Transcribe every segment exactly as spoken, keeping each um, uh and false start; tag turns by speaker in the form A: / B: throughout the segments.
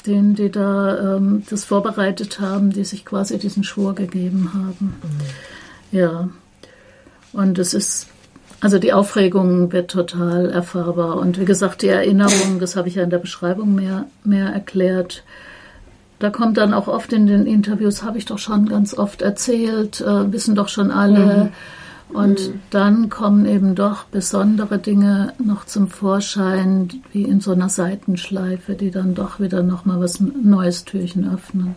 A: denen, die da ähm, das vorbereitet haben, die sich quasi diesen Schwur gegeben haben. Mhm. Ja, und es ist, also die Aufregung wird total erfahrbar. Und wie gesagt, die Erinnerung, das habe ich ja in der Beschreibung mehr, mehr erklärt, da kommt dann auch oft in den Interviews, habe ich doch schon ganz oft erzählt, äh, wissen doch schon alle. Mhm. Und mhm. dann kommen eben doch besondere Dinge noch zum Vorschein, wie in so einer Seitenschleife, die dann doch wieder nochmal was Neues Türchen öffnen.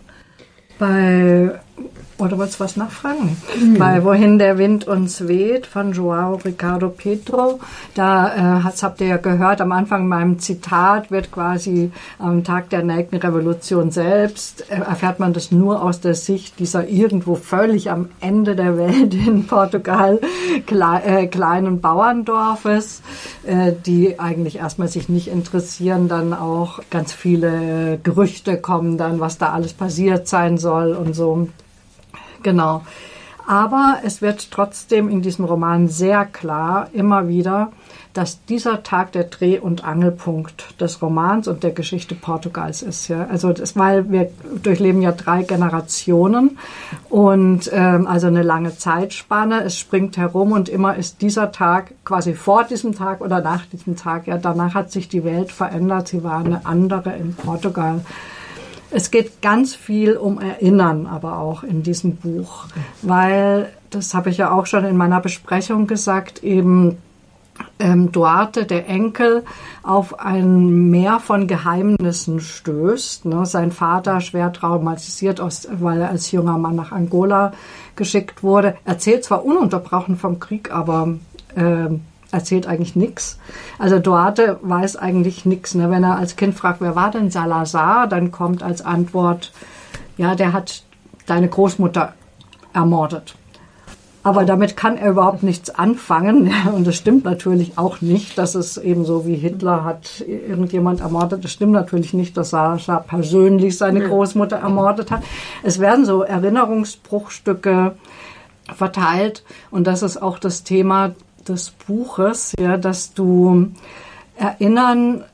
B: Bei, oder wolltest du was nachfragen? Mhm. Bei Wohin der Wind uns weht von João Ricardo Petro, da äh, habt ihr ja gehört, am Anfang in meinem Zitat wird quasi am Tag der Nelkenrevolution selbst, äh, erfährt man das nur aus der Sicht dieser irgendwo völlig am Ende der Welt in Portugal klei, äh, kleinen Bauerndorfes, äh, die eigentlich erstmal sich nicht interessieren, dann auch ganz viele Gerüchte kommen dann, was da alles passiert sein soll und so. Genau. Aber es wird trotzdem in diesem Roman sehr klar immer wieder, dass dieser Tag der Dreh- und Angelpunkt des Romans und der Geschichte Portugals ist. Ja. Also das, weil wir durchleben ja drei Generationen und ähm, also eine lange Zeitspanne. Es springt herum und immer ist dieser Tag quasi vor diesem Tag oder nach diesem Tag. Ja, danach hat sich die Welt verändert. Sie war eine andere in Portugal. Es geht ganz viel um Erinnern, aber auch in diesem Buch, weil, das habe ich ja auch schon in meiner Besprechung gesagt, eben ähm, Duarte, der Enkel, auf ein Meer von Geheimnissen stößt. Ne? Sein Vater, schwer traumatisiert, aus, weil er als junger Mann nach Angola geschickt wurde, erzählt zwar ununterbrochen vom Krieg, aber äh, erzählt eigentlich nichts. Also Duarte weiß eigentlich nichts. Ne? Wenn er als Kind fragt, wer war denn Salazar, dann kommt als Antwort, ja, der hat deine Großmutter ermordet. Aber damit kann er überhaupt nichts anfangen. Und das stimmt natürlich auch nicht, dass es eben so wie Hitler hat irgendjemand ermordet. Das stimmt natürlich nicht, dass Salazar persönlich seine Großmutter ermordet hat. Es werden so Erinnerungsbruchstücke verteilt. Und das ist auch das Thema des Buches, ja, dass du erinnern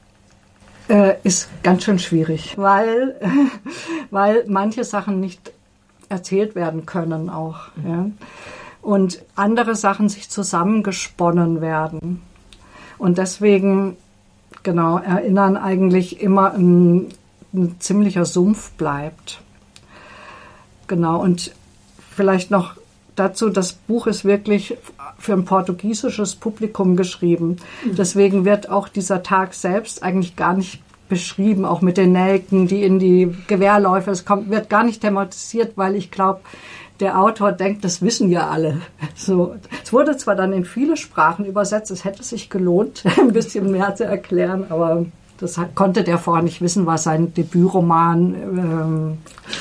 B: äh, ist ganz schön schwierig, weil, äh, weil manche Sachen nicht erzählt werden können auch. Ja, und andere Sachen sich zusammengesponnen werden. Und deswegen, genau, erinnern eigentlich immer ein, ein ziemlicher Sumpf bleibt. Genau, und vielleicht noch dazu, das Buch ist wirklich für ein portugiesisches Publikum geschrieben. Mhm. Deswegen wird auch dieser Tag selbst eigentlich gar nicht beschrieben, auch mit den Nelken, die in die Gewehrläufe, es kommt, wird gar nicht thematisiert, weil ich glaube, der Autor denkt, das wissen ja alle. So, es wurde zwar dann in viele Sprachen übersetzt, es hätte sich gelohnt, ein bisschen mehr zu erklären, aber das hat, konnte der vorher nicht wissen, was sein Debütroman ähm,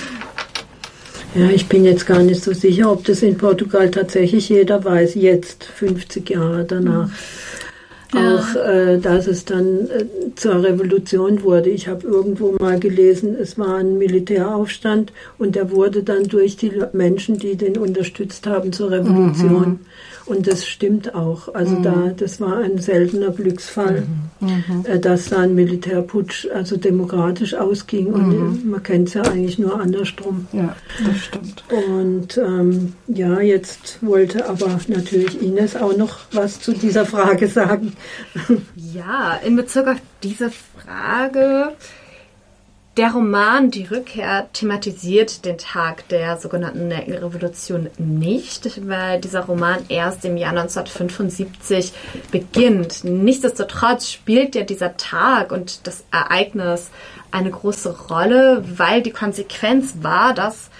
C: Ja, ich bin jetzt gar nicht so sicher, ob das in Portugal tatsächlich jeder weiß, jetzt, fünfzig Jahre danach. Ja. Auch, äh, dass es dann äh, zur Revolution wurde. Ich habe irgendwo mal gelesen, es war ein Militäraufstand und der wurde dann durch die Menschen, die den unterstützt haben, zur Revolution. Mhm. Und das stimmt auch. Also mhm. da, das war ein seltener Glücksfall, mhm. äh, dass da ein Militärputsch also demokratisch ausging. Mhm. Und man kennt es ja eigentlich nur andersrum.
B: Ja, das stimmt.
C: Und ähm, ja, jetzt wollte aber natürlich Ines auch noch was zu dieser Frage sagen.
D: Ja, in Bezug auf diese Frage, der Roman Die Rückkehr thematisiert den Tag der sogenannten Nelkenrevolution nicht, weil dieser Roman erst im Jahr neunzehnhundertfünfundsiebzig beginnt. Nichtsdestotrotz spielt ja dieser Tag und das Ereignis eine große Rolle, weil die Konsequenz war, dass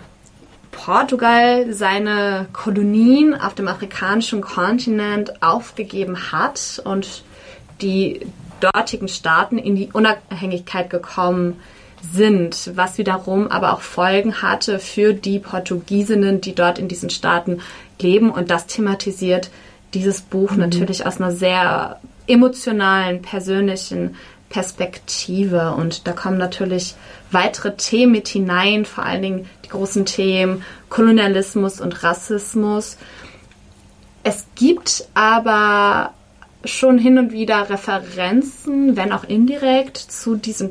D: Portugal seine Kolonien auf dem afrikanischen Kontinent aufgegeben hat und die dortigen Staaten in die Unabhängigkeit gekommen sind, was wiederum aber auch Folgen hatte für die Portugiesinnen, die dort in diesen Staaten leben. Und das thematisiert dieses Buch mhm. natürlich aus einer sehr emotionalen, persönlichen Perspektive. Und da kommen natürlich weitere Themen mit hinein, vor allen Dingen die großen Themen Kolonialismus und Rassismus. Es gibt aber schon hin und wieder Referenzen, wenn auch indirekt, zu diesem